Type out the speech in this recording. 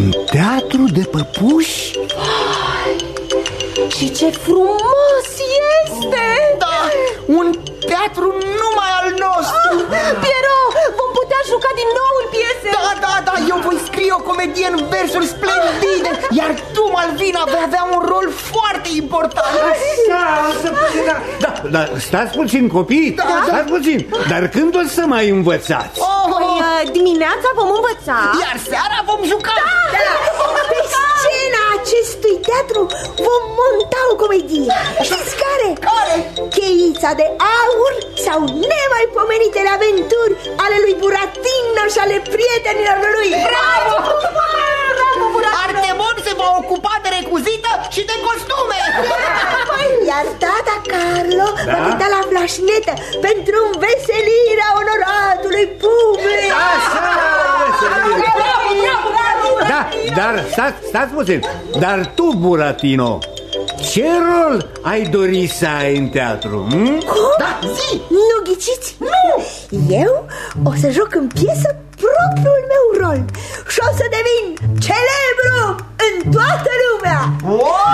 Teatru de păpuși? Și ce frumos este! Da, un teatru numai al nostru. Piero, vom putea juca din nou în piese. Da, eu voi scrie o comedie în versuri splendide, iar tu, Malvina, vei avea un rol foarte important. Da, stați puțin, copii, stați puțin. Dar când o să mai învățați? Dimineața vom învăța, iar seara vom juca. Pe scena acestui teatru vom monta o comedie. Știți care? Cheița de aur sau nemaipomenitele aventuri ale lui Buratino și ale prietenilor lui. Bravo! Artemon se va ocupa de recuzită și de costume. Iar tata Carlo va cânta la flașnetă pentru înveselirea onoratului public. Da, dar stați puțin. Dar tu, Buratino, ce rol ai dori să ai în teatru? Da, zi! Nu ghiciți? Nu! Eu o să joc în piesă propriul meu rol și o să devin celebru în toată lumea.